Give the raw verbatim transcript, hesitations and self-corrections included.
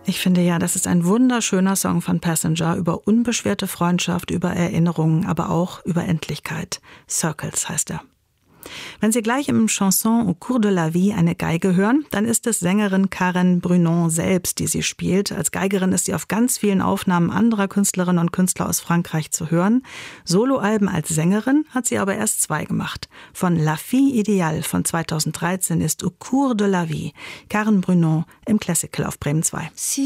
Ich finde ja, das ist ein wunderschöner Song von Passenger über unbeschwerte Freundschaft, über Erinnerungen, aber auch über Endlichkeit. Circles heißt er. Wenn Sie gleich im Chanson Au cours de la vie eine Geige hören, dann ist es Sängerin Karen Brunon selbst, die sie spielt. Als Geigerin ist sie auf ganz vielen Aufnahmen anderer Künstlerinnen und Künstler aus Frankreich zu hören. Soloalben als Sängerin hat sie aber erst zwei gemacht. Von La Fille Ideale von zweitausenddreizehn ist Au cours de la vie Karen Brunon im Classical auf Bremen zwei.